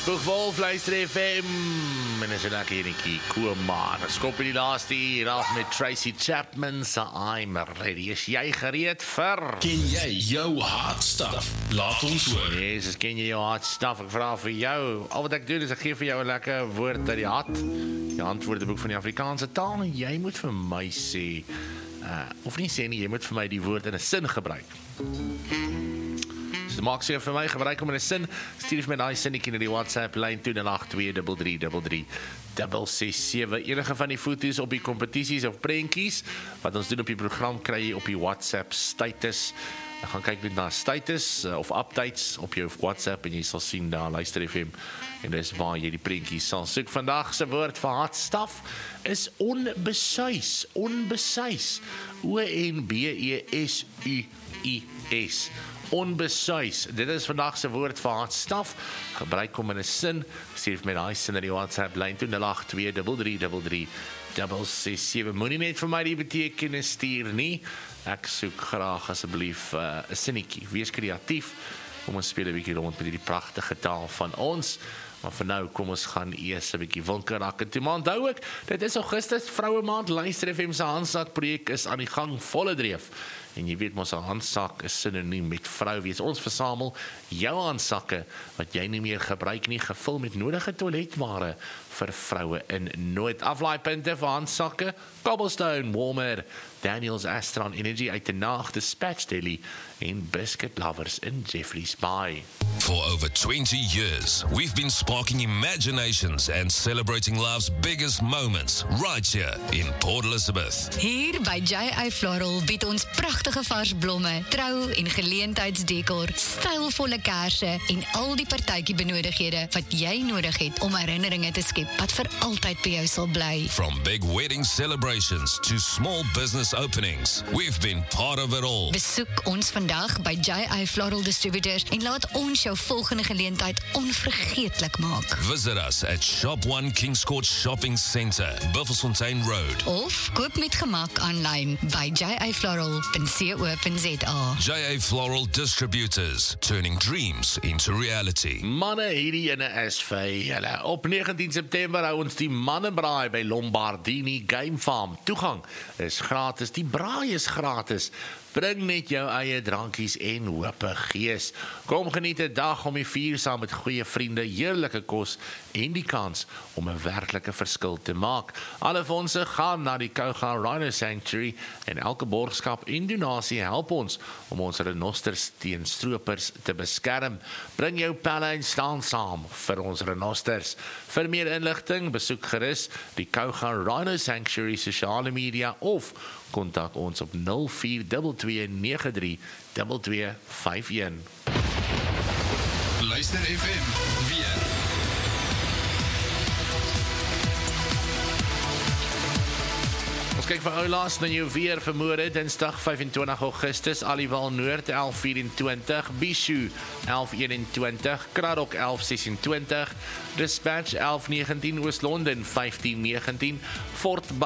Spoegwolf, luister FM. En is 'n lekker enetjie, Koeman. Skop in die laaste hier af met Tracy Chapman se I'm Ready. Is jy gereed vir? Ken jy jou hard stuff? Laat ons hoor. Jezus, ken jy jou hard stuff? Ek vraag vir jou. Al wat ek doen is ek gee vir jou 'n lekker woord uit die hat. Die antwoordeboek van die Afrikaanse taal. En jy moet vir my sê, of nie sê nie, jy moet vir my die woord in 'n sin gebruik. Dus maak seker vir my, gebruik hom in 'n sin. Stuur vir my daai sinnetjie na die WhatsApp lyn 0823333667. Enige van die foto's op die kompetisies of prentjies wat ons doen op die program kry jy op die WhatsApp status. Dan gaan kyk net na status of updates op jou WhatsApp en jy sal sien daar luister FM en dis waar jy die prentjies sal soek. Vandag se woord vir hardstaf is onbesuis. Onbesuis. ONBESUIS. Onbesuis. Dit is vandag se woord vir hardstaf. Gebruik hom in 'n sin. Stuur vir my daai sin na die WhatsApp lyn 0823333667. Moenie net vir my die betekenis stuur nie. Ek soek graag asseblief 'n sinnetjie. Wees kreatief. Kom ons speel 'n bietjie rond met hierdie pragtige taal van ons. Maar vir nou, kom ons gaan eers 'n bietjie winkelrakke toe. Maar onthou ook, dit is Augustus, Vroue Maand. Luister FM se handsak projek is aan die gang, volle dreef. En jy weet mos, 'n handsak is sinoniem met vrou wees. Ons versamel jou handsakke wat jy nie meer gebruik nie, gevul met nodige toiletware vir vroue in nood. Aflaaipunte vir handsakke, Cobblestone, Warmer, Daniels Astron Energy uit de Naag, Dispatch Deli en Biscuit Lovers in Jeffreys Bay. For over 20 years, we've been sparking imaginations and celebrating life's biggest moments right here in Port Elizabeth. Hier by J.A. Floral bied ons pragtige vars blomme, trou- en geleentheidsdekor, stylvolle kersse en al die partytjie benodighede wat jy nodig het om herinneringe te skep wat vir altyd by jou sal bly. From big wedding celebrations to small business openings, we've been part of it all. Besoek ons vandag by J.A. Floral Distributors en laat ons jou volgende geleentheid onvergeetlik maak. Visit us at Shop 1 Kings Court Shopping Centre, Buffelsfontein Road. Of koop met gemak aanlyn by jafloral.co.za. J.A. Floral Distributors, turning dreams into reality. Manne, hierdie ene is vir julle. Op 19 September hou ons die mannebraai by Lombardini Game Farm. Toegang is gratis, die braai is gratis. Bring net jou eie drankies en hope gees. Kom geniet 'n dag om die vier saam met goeie vriende, heerlike kos en die kans om 'n werklike verskil te maak. Alle fondse gaan na die Kouga Rhino Sanctuary en elke borgskap en donasie help ons om ons renosters teen stroopers te beskerm. Bring jou pelle en staan saam vir ons renosters. Vir meer inligting besoek gerus die Kouga Rhino Sanctuary sosiale media of kontak ons op 0422932251. Luister FM weer. Ons kyk vir oulaas na jou weer vir môre, Dinsdag 25 Augustus, Aliwal Noord 11:24, Bishu 11:21, Kraddock 11:26, Dispatch 11:19, Oos-London 15:19, Fort